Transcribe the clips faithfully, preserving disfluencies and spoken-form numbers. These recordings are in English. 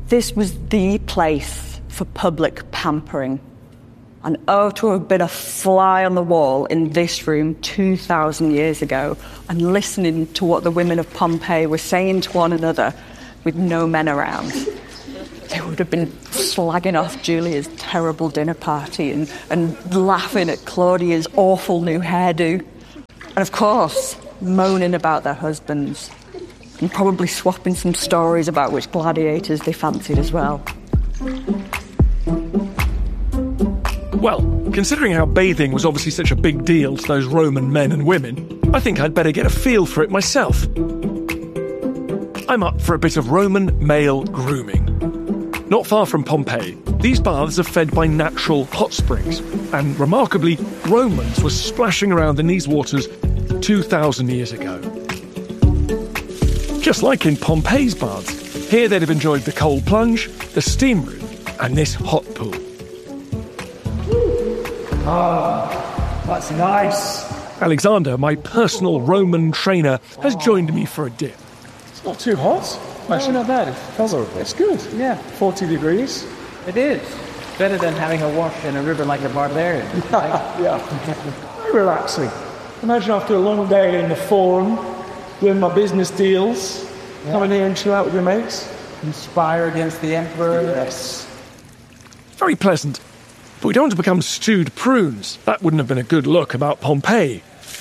This was the place for public pampering. And oh, to have been a fly on the wall in this room two thousand years ago and listening to what the women of Pompeii were saying to one another with no men around. They would have been slagging off Julia's terrible dinner party and, and laughing at Claudia's awful new hairdo. And of course, moaning about their husbands. And probably swapping some stories about which gladiators they fancied as well. Well, considering how bathing was obviously such a big deal to those Roman men and women, I think I'd better get a feel for it myself. I'm up for a bit of Roman male grooming. Not far from Pompeii, these baths are fed by natural hot springs, and remarkably, Romans were splashing around in these waters two thousand years ago. Just like in Pompeii's baths, here they'd have enjoyed the cold plunge, the steam room, and this hot pool. Oh, that's nice. Alexander, my personal Roman trainer, has joined me for a dip. It's not too hot. No, not bad. It's tolerable. It's good. Yeah. forty degrees. It is. Better than having a wash in a river like a barbarian. Yeah. Very relaxing. Imagine after a long day in the forum, doing my business deals, yeah. Coming here and chill out with your mates. Conspire against the emperor. Yes. Very pleasant. But we don't want to become stewed prunes. That wouldn't have been a good look about Pompeii.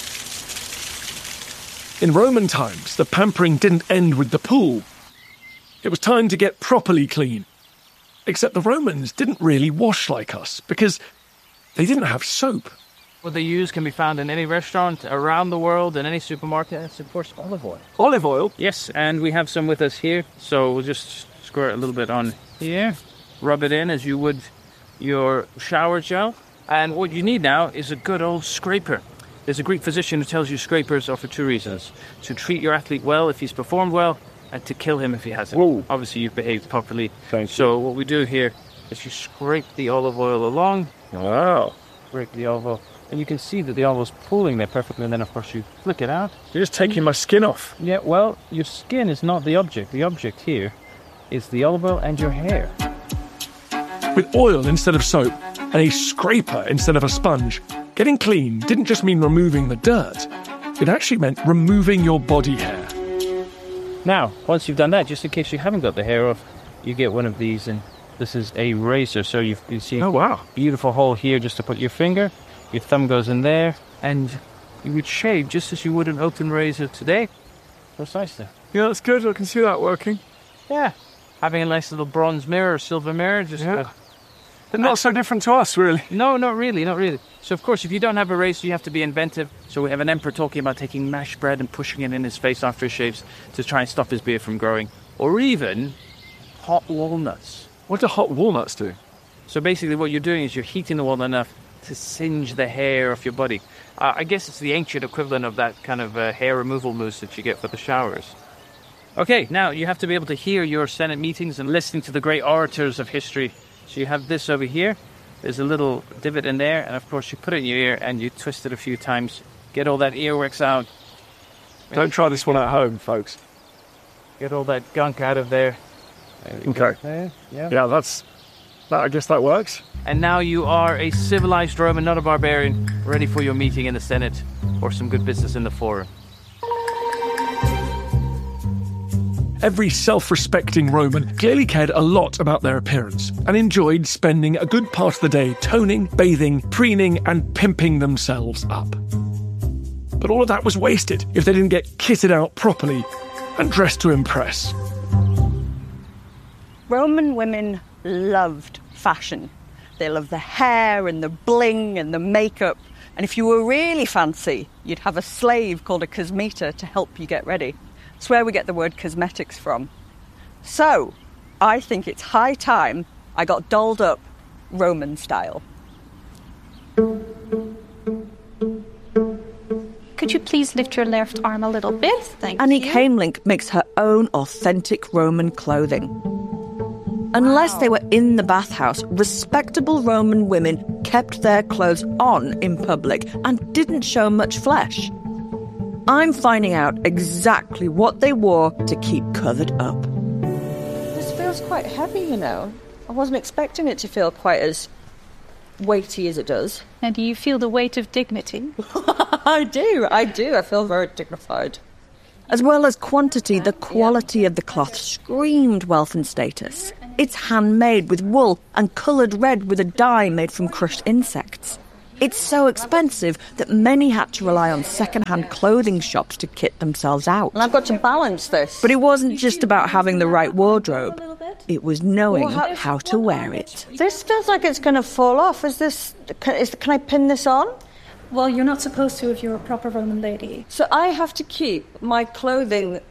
In Roman times, the pampering didn't end with the pool. It was time to get properly clean. Except the Romans didn't really wash like us, because they didn't have soap. What they use can be found in any restaurant around the world, in any supermarket. It's, of course, olive oil. Olive oil? Yes, and we have some with us here. So we'll just squirt a little bit on here. Rub it in as you would your shower gel. And what you need now is a good old scraper. There's a Greek physician who tells you scrapers are for two reasons. To treat your athlete well if he's performed well, and to kill him if he hasn't. Whoa. Obviously, you've behaved properly. Thank so you. what we do here is you scrape the olive oil along. Wow. Scrape the olive oil. And you can see that the olive oil's pooling there perfectly, and then, of course, you flick it out. You're just taking my skin off. Yeah, well, your skin is not the object. The object here is the olive oil and your hair. With oil instead of soap and a scraper instead of a sponge, getting clean didn't just mean removing the dirt. It actually meant removing your body hair. Now, once you've done that, just in case you haven't got the hair off, you get one of these, and this is a razor. So you you see oh, wow. a beautiful hole here just to put your finger. Your thumb goes in there, and you would shave just as you would an open razor today. Precisely. Yeah, that's good. I can see that working. Yeah. Having a nice little bronze mirror or silver mirror. Just yeah. uh, They're not so different to us, really. No, not really, not really. So, of course, if you don't have a razor, you have to be inventive. So we have an emperor talking about taking mashed bread and pushing it in his face after he shaves to try and stop his beard from growing. Or even hot walnuts. What do hot walnuts do? So basically what you're doing is you're heating the walnut enough to singe the hair off your body. Uh, I guess it's the ancient equivalent of that kind of uh, hair removal mousse that you get for the showers. Okay, now you have to be able to hear your Senate meetings and listening to the great orators of history. So you have this over here. There's a little divot in there, and of course you put it in your ear and you twist it a few times. Get all that earwax out. Don't try this one at home, folks. Get all that gunk out of there. there okay. There. Yeah. Yeah, that's... That, I guess that works. And now you are a civilized Roman, not a barbarian, ready for your meeting in the Senate or some good business in the Forum. Every self-respecting Roman clearly cared a lot about their appearance and enjoyed spending a good part of the day toning, bathing, preening and pimping themselves up. But all of that was wasted if they didn't get kitted out properly and dressed to impress. Roman women loved fashion. They loved the hair and the bling and the makeup. And if you were really fancy, you'd have a slave called a cosmeta to help you get ready. It's where we get the word cosmetics from. So, I think it's high time I got dolled up Roman style. Could you please lift your left arm a little bit? Thank Annie you. Kamelink makes her own authentic Roman clothing. Unless Wow. they were in the bathhouse, respectable Roman women kept their clothes on in public and didn't show much flesh. I'm finding out exactly what they wore to keep covered up. This feels feels quite heavy, you know. I wasn't expecting it to feel quite as weighty as it does. And do you feel the weight of dignity? I do, I do. I feel very dignified. As well as quantity, the quality of the cloth screamed wealth and status. It's handmade with wool and coloured red with a dye made from crushed insects. It's so expensive that many had to rely on second-hand clothing shops to kit themselves out. And I've got to balance this. But it wasn't just about having the right wardrobe. It was knowing well, how, how to wear it. This feels like it's going to fall off. Is this... Can, is, can I pin this on? Well, you're not supposed to if you're a proper Roman lady. So I have to keep my clothing